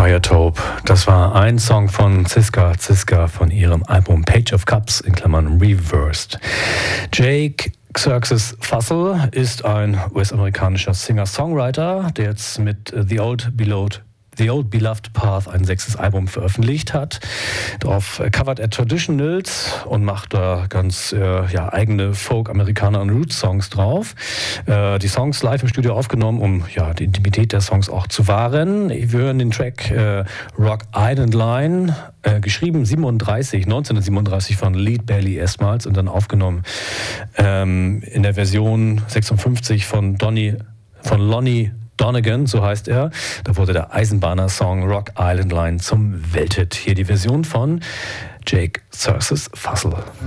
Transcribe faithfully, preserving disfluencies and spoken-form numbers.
Neuer Taub. Das war ein Song von Ziska Ziska von ihrem Album Page of Cups in Klammern Reversed. Jake Xerxes Fussell ist ein U S-amerikanischer Singer-Songwriter, der jetzt mit The Old Beloved The Old Beloved Path ein sechstes Album veröffentlicht hat. Darauf covert er Traditionals und macht da ganz äh, ja, eigene Folk, Amerikaner und Roots-Songs drauf. Äh, die Songs live im Studio aufgenommen, um ja, die Intimität der Songs auch zu wahren. Wir hören den Track äh, Rock Island Line, äh, geschrieben siebenunddreißig, neunzehnhundertsiebenunddreißig von Lead Belly erstmals und dann aufgenommen ähm, in der Version sechsundfünfzig von Donny, von Lonnie Donegan, so heißt er. Da wurde der Eisenbahner-Song Rock Island Line zum Welthit. Hier die Version von Jake Xerxes Fussell.